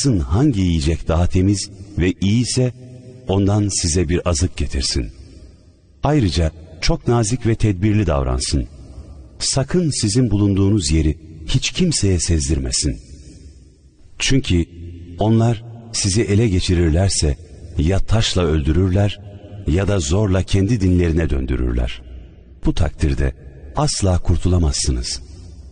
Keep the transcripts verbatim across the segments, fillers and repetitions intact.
baksın hangi yiyecek daha temiz ve iyiyse ondan size bir azık getirsin. Ayrıca çok nazik ve tedbirli davransın. Sakın sizin bulunduğunuz yeri hiç kimseye sezdirmesin. Çünkü onlar sizi ele geçirirlerse ya taşla öldürürler ya da zorla kendi dinlerine döndürürler. Bu takdirde asla kurtulamazsınız.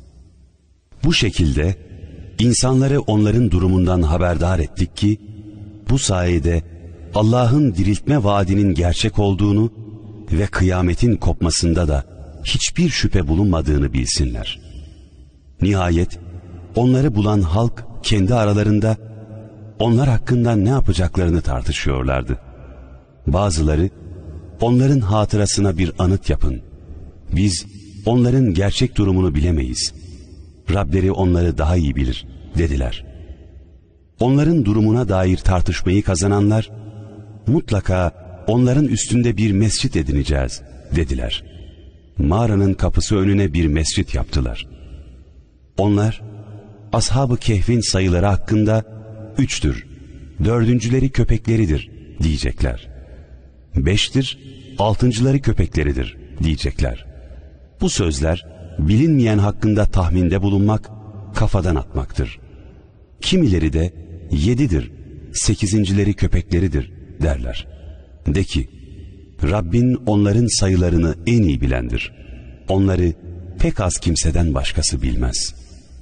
Bu şekilde insanları onların durumundan haberdar ettik ki bu sayede Allah'ın diriltme vaadinin gerçek olduğunu ve kıyametin kopmasında da hiçbir şüphe bulunmadığını bilsinler. Nihayet onları bulan halk kendi aralarında onlar hakkında ne yapacaklarını tartışıyorlardı. Bazıları onların hatırasına bir anıt yapın. Biz onların gerçek durumunu bilemeyiz. Rableri onları daha iyi bilir dediler. Onların durumuna dair tartışmayı kazananlar mutlaka onların üstünde bir mescit edineceğiz dediler. Mağaranın kapısı önüne bir mescit yaptılar. Onlar Ashab-ı Kehf'in sayıları hakkında üçtür, dördüncüleri köpekleridir diyecekler. Beştir, altıncıları köpekleridir diyecekler. Bu sözler bilinmeyen hakkında tahminde bulunmak, kafadan atmaktır. Kimileri de yedidir, sekizincileri köpekleridir derler. De ki, Rabbin onların sayılarını en iyi bilendir. Onları pek az kimseden başkası bilmez.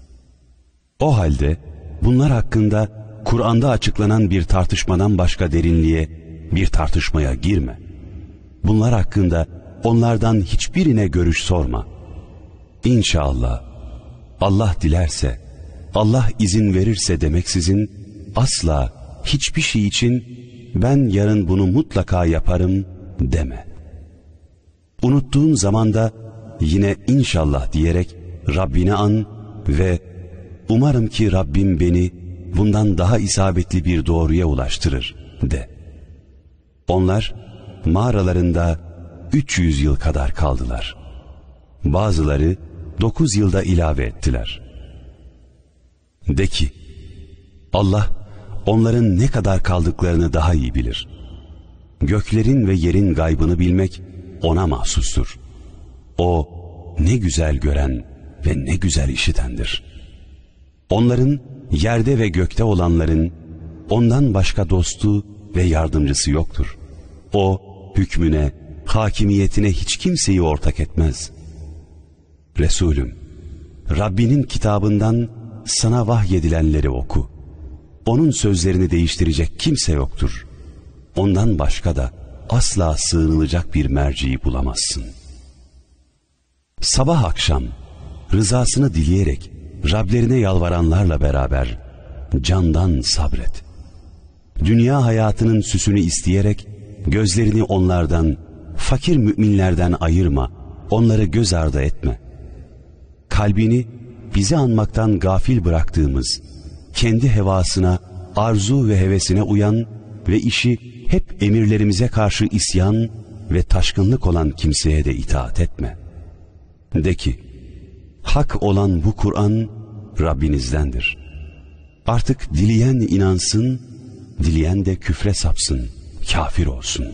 O halde bunlar hakkında Kur'an'da açıklanan bir tartışmadan başka derinliğe, bir tartışmaya girme. Bunlar hakkında onlardan hiçbirine görüş sorma. İnşallah, Allah dilerse, Allah izin verirse demeksizin asla hiçbir şey için ben yarın bunu mutlaka yaparım deme. Unuttuğun zamanda yine inşallah diyerek Rabbini an ve umarım ki Rabbim beni bundan daha isabetli bir doğruya ulaştırır de. Onlar mağaralarında üç yüz yıl kadar kaldılar. Bazıları dokuz yılda ilave ettiler. De ki, Allah onların ne kadar kaldıklarını daha iyi bilir. Göklerin ve yerin gaybını bilmek ona mahsustur. O ne güzel gören ve ne güzel işitendir. Onların yerde ve gökte olanların ondan başka dostu ve yardımcısı yoktur. O hükmüne, hakimiyetine hiç kimseyi ortak etmez. Resulüm, Rabbinin kitabından sana vahyedilenleri oku. Onun sözlerini değiştirecek kimse yoktur. Ondan başka da asla sığınılacak bir merciyi bulamazsın. Sabah akşam rızasını dileyerek Rablerine yalvaranlarla beraber candan sabret. Dünya hayatının süsünü isteyerek gözlerini onlardan, fakir müminlerden ayırma, onları göz ardı etme. Kalbini bizi anmaktan gafil bıraktığımız, kendi hevasına, arzu ve hevesine uyan ve işi hep emirlerimize karşı isyan ve taşkınlık olan kimseye de itaat etme. De ki, hak olan bu Kur'an Rabbinizdendir. Artık dileyen inansın, dileyen de küfre sapsın, kafir olsun.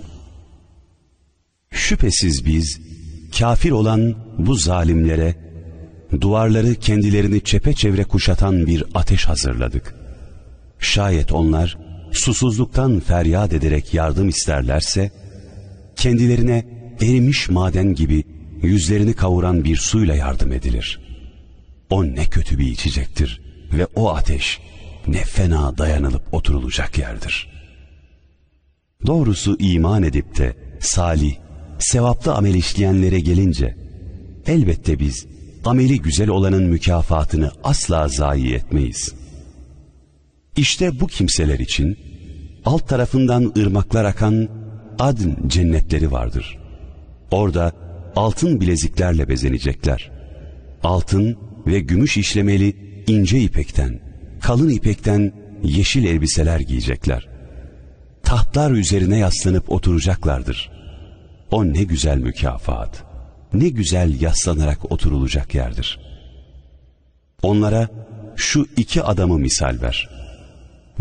Şüphesiz biz, kafir olan bu zalimlere, duvarları kendilerini çepeçevre kuşatan bir ateş hazırladık. Şayet onlar, susuzluktan feryat ederek yardım isterlerse, kendilerine erimiş maden gibi yüzlerini kavuran bir suyla yardım edilir. O ne kötü bir içecektir ve o ateş ne fena dayanılıp oturulacak yerdir. Doğrusu iman edip de salih, sevaplı amel işleyenlere gelince, elbette biz ameli güzel olanın mükafatını asla zayi etmeyiz. İşte bu kimseler için alt tarafından ırmaklar akan Adn cennetleri vardır. Orada altın bileziklerle bezenecekler. Altın ve gümüş işlemeli ince ipekten, kalın ipekten yeşil elbiseler giyecekler. Tahtlar üzerine yaslanıp oturacaklardır. O ne güzel mükafat, ne güzel yaslanarak oturulacak yerdir. Onlara şu iki adamı misal ver.